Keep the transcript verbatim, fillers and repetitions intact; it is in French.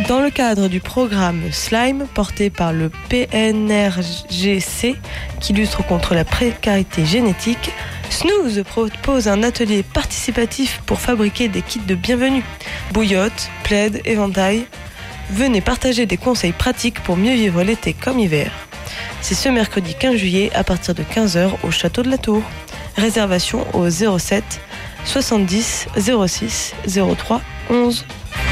Dans le cadre du programme Slime porté par le P N R G C qui lutte contre la précarité génétique, Snooze propose un atelier participatif pour fabriquer des kits de bienvenue. Bouillotte, plaid, éventail. Venez partager des conseils pratiques pour mieux vivre l'été comme hiver. C'est ce mercredi quinze juillet à partir de quinze heures au Château de la Tour. Réservation au zéro sept soixante-dix zéro six zéro trois onze.